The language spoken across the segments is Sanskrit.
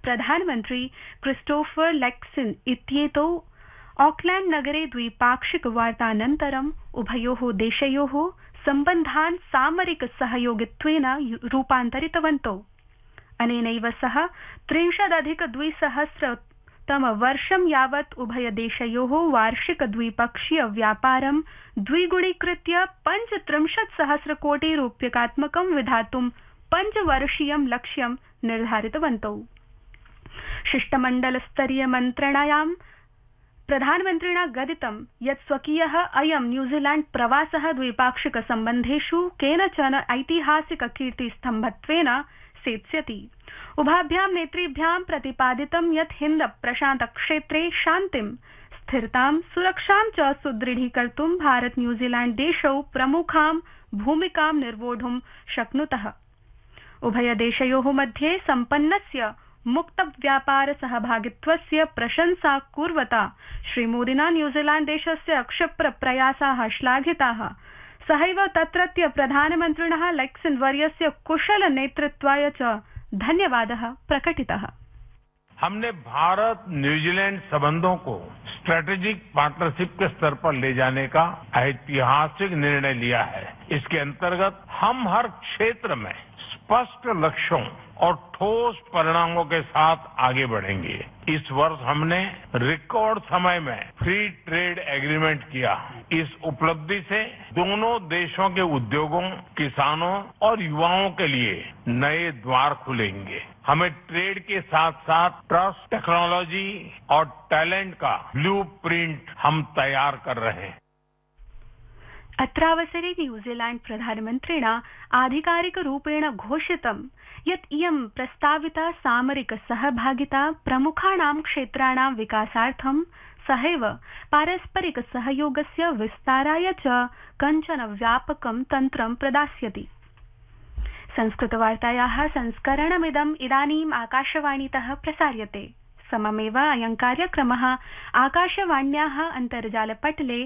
प्रधानमन्त्री क्रिस्टोफर लक्सन इत्येतौ ऑकलैंड नगरे द्विपाक्षिक वार्तानन्तरं उभयोः देशयोः सम्बन्धान् सामरिक सहयोगित्वेन रूपान्तरितवन्तौ। अनेनैव सह 30-2000 यावत् उभयदेशयोः वार्षिक द्विपक्षीय व्यापारं द्विगुणीकृत्य 35,000 कोटि रूप्यकात्मकं विधातुं 5 वर्षीयं लक्ष्यं निर्धारितवन्तौ। शिष्टमण्डलस्तरीय मन्त्रणायां प्रधानमन्त्रिणा गदितं यत् स्वकीयः अयं न्यूजीलैण्ड प्रवासः द्विपाक्षिक सम्बन्धेषु केनचन ऐतिहासिक कीर्तिस्तम्भत्वेन सेत्स्यति। उभाभ्यां नेतृभ्यां प्रतिपादितं यत् हिन्द प्रशान्त क्षेत्रे शान्तिं, स्थिरतां, सुरक्षां च सुदृढीकर्तुं भारत न्यूजीलैण्ड देशौ प्रमुखां भूमिकां निर्वोढुं शक्नुतः। उभयदेशयोः मध्ये सम्पन्नस्य मुक्त व्यापार सहभागित्वस्य प्रशंसा कुर्वता श्रीमोदिना न्यूजीलैण्ड देशस्य अक्षिप्र प्रयासाः श्लाघिताः। सहैव तत्रत्य प्रधानमन्त्रिणः लक्सन वर्यस्य कुशल नेतृत्वाय च धन्यवादः प्रकटितः। हमने भारत न्यूजीलैंड संबंधों को स्ट्रेटेजिक पार्टनरशिप के स्तर पर ले जाने का ऐतिहासिक निर्णय लिया है। इसके अंतर्गत हम हर क्षेत्र में स्पष्ट लक्ष्यों और ठोस परिणामों के साथ आगे बढ़ेंगे। इस वर्ष हमने रिकॉर्ड समय में फ्री ट्रेड एग्रीमेंट किया। इस उपलब्धि से दोनों देशों के उद्योगों, किसानों और युवाओं के लिए नए द्वार खुलेंगे। हमें ट्रेड के साथ साथ ट्रस्ट, टेक्नोलॉजी और टैलेंट का ब्लूप्रिंट हम तैयार कर रहे हैं। अत्रावसरे न्यूजीलैण्ड प्रधानमन्त्रिणा आधिकारिकरूपेण घोषितं यत् इयं प्रस्ताविता सामरिक सहभागिता प्रमुखाणां क्षेत्राणां विकासार्थं सहैव पारस्परिक सहयोगस्य विस्ताराय च कञ्चन व्यापकं तन्त्रं प्रदास्यति। संस्कृतवार्तायाः संस्करणमिदम् इदानीम् आकाशवाणीतः प्रसार्यते। सममेव अयं कार्यक्रमः आकाशवाण्याः अन्तर्जालपटले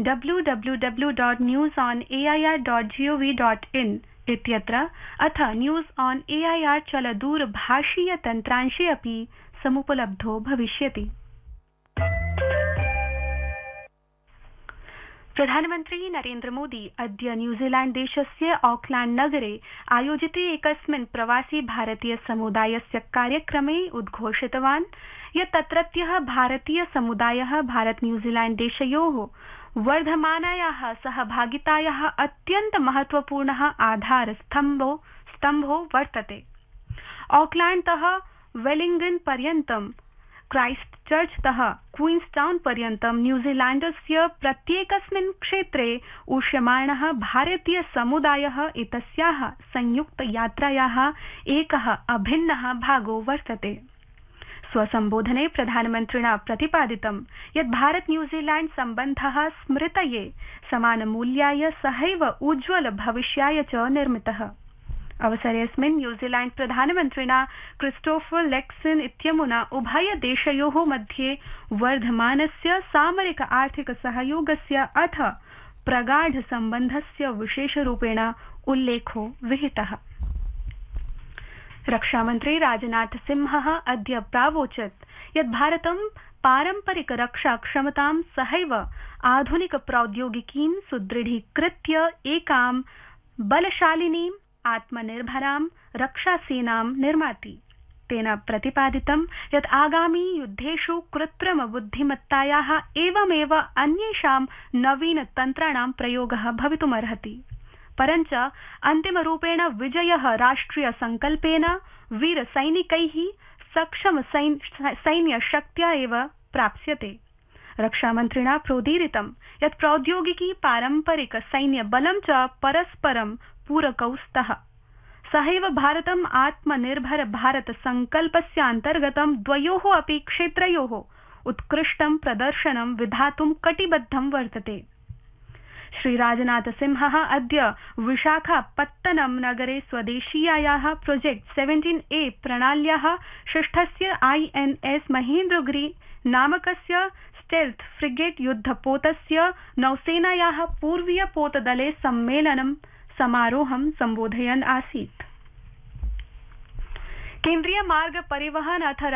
www.newsonair.gov.in इत्यत्र अथ न्यूज़ ऑन एआईआर चलदूरभाषीय तन्त्रांशे अपि समुपलब्धो भविष्यति। प्रधानमन्त्री नरेन्द्र मोदी अद्य न्यूजीलैण्ड देशस्य ऑकलैण्ड नगरे आयोजिते एकस्मिन् प्रवासी भारतीय समुदायस्य कार्यक्रमे उद्घोषितवान् यत् तत्रत्यः भारतीय समुदायः भारत न्यूजीलैण्ड देशयोः वर्धमानायाः सहभागितायाः अत्यन्त महत्वपूर्णः आधारस्तम्भो वर्तते। ऑकलैण्डतः वेलिंगटन पर्यन्तं, क्राइस्टचर्चतः क्वींसटाउन पर्यन्तं न्यूजीलैण्डस्य प्रत्येकस्मिन् क्षेत्रे उष्यमाणः भारतीय समुदायः एतस्याः संयुक्त यात्रायाः एकः अभिन्नः भागो वर्तते। स्वसम्बोधने प्रधानमन्त्रिणा प्रतिपादितं यत् भारत न्यूजीलैण्ड सम्बन्धः स्मृतये, समानमूल्याय, सहैव उज्ज्वल भविष्याय च निर्मितः। अवसरेऽस्मिन् न्यूजीलैण्ड प्रधानमन्त्रिणा क्रिस्टोफर लक्सन इत्यमुना उभय देशयोः मध्ये वर्धमानस्य सामरिक आर्थिक सहयोगस्य अथ प्रगाढ सम्बन्धस्य विशेषरूपेण उल्लेखो विहितः। रक्षामन्त्री राजनाथ सिंहः अद्य प्रावोचत् यत् भारतं पारम्परिक रक्षा क्षमतां सहैव आधुनिक प्रौद्योगिकीं सुदृढीकृत्य एकां बलशालिनीं आत्मनिर्भरां रक्षासेनां निर्माति। तेन प्रतिपादितं यत् आगामी युद्धेषु कृत्रिम बुद्धिमत्तायाः एवमेव अन्येषां नवीन तन्त्राणां प्रयोगः भवितुमर्हति। परञ्च अन्तिमरूपेण विजयः राष्ट्रिय संकल्पेन वीरसैनिकैः सक्षम सैन्यशक्त्या एव प्राप्स्यते। रक्षामन्त्रिणा प्रोदीरितं यत् प्रौद्योगिकी पारम्परिक सैन्यबलं च परस्परं पूरकौ स्तः। सहैव भारतम् आत्मनिर्भर भारत संकल्पस्य अन्तर्गतं द्वयोः अपि क्षेत्रयोः उत्कृष्टं प्रदर्शनं विधातुं कटिबद्धं वर्तते। श्री राजनाथ सिंहः अद्य विशाखापत्तनम नगरे स्वदेशीयायाः प्रोजेक्ट 17A प्रणाल्याः षष्ठस्य INS महेन्द्रगिरि नामकस्य स्टेल्थ फ्रिगेट युद्धपोतस्य नौसेनायाः पूर्वीय पोतदले समारोहं सम्बोधयन् आसीत्। केन्द्रीय मार्ग परिवहन अथ